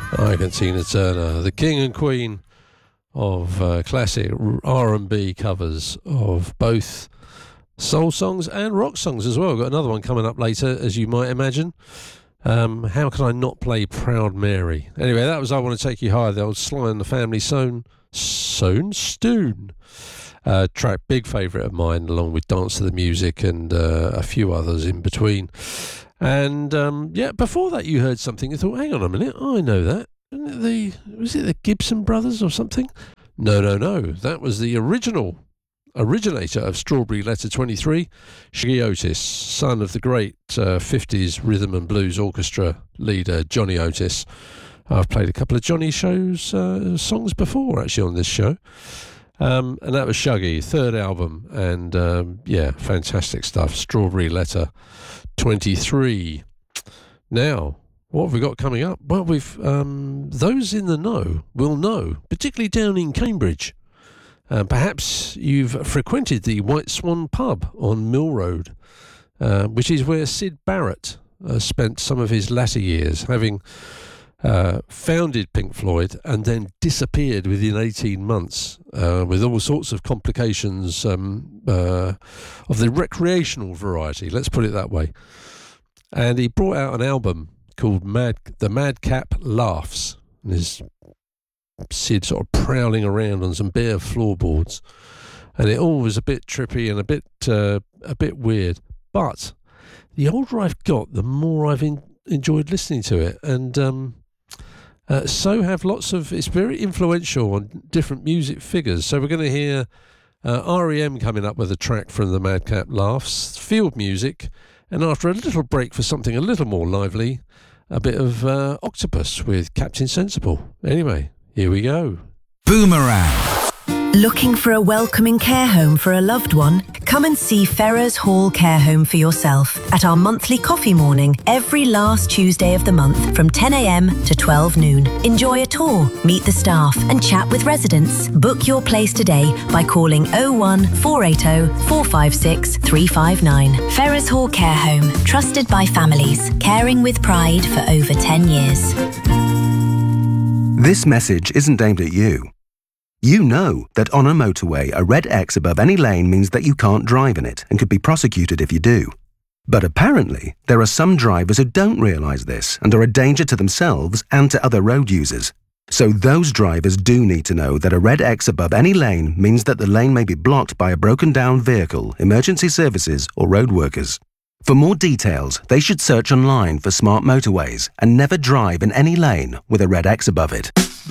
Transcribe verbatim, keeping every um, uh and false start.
I can Tina Turner, the king and queen of uh, classic R and B covers of both soul songs and rock songs as well. Got another one coming up later, as you might imagine. Um, how can I not play Proud Mary? Anyway, that was I Want to Take You Higher, the old Sly and the Family Stone, Stone, Stone uh, track, big favourite of mine, along with Dance to the Music and uh, a few others in between. And um, yeah, before that you heard something, you thought, hang on a minute, I know that. Isn't it the, was it the Gibson Brothers or something? No, no, no. That was the original originator of Strawberry Letter twenty-three, Shuggie Otis, son of the great uh, fifties rhythm and blues orchestra leader Johnny Otis. I've played a couple of Johnny shows uh, songs before actually on this show. Um, and that was Shuggie, third album, and um, yeah, fantastic stuff. Strawberry Letter twenty-three. Now, what have we got coming up? Well, we've um, those in the know will know, particularly down in Cambridge. Uh, perhaps you've frequented the White Swan pub on Mill Road, uh, which is where Syd Barrett uh, spent some of his latter years, having uh, founded Pink Floyd and then disappeared within eighteen months uh, with all sorts of complications um, uh, of the recreational variety, let's put it that way. And he brought out an album called Mad, The Madcap Laughs, and his Syd sort of prowling around on some bare floorboards, and it all was a bit trippy and a bit uh, a bit weird. But the older I've got, the more I've in, enjoyed listening to it, and um, uh, so have lots of. It's very influential on different music figures. So we're going to hear uh, R E M coming up with a track from the Madcap Laughs, field music, and after a little break for something a little more lively, a bit of uh, Octopus with Captain Sensible. Anyway, here we go. Boomerang. Looking for a welcoming care home for a loved one? Come and see Ferrers Hall Care Home for yourself at our monthly coffee morning every last Tuesday of the month from ten a.m. to twelve noon. Enjoy a tour, meet the staff and chat with residents. Book your place today by calling oh one four eight oh four five six three five nine. Ferrers Hall Care Home, trusted by families, caring with pride for over ten years. This message isn't aimed at you. You know that on a motorway, a red X above any lane means that you can't drive in it and could be prosecuted if you do. But apparently, there are some drivers who don't realise this and are a danger to themselves and to other road users. So those drivers do need to know that a red X above any lane means that the lane may be blocked by a broken down vehicle, emergency services or road workers. For more details, they should search online for smart motorways and never drive in any lane with a red X above it.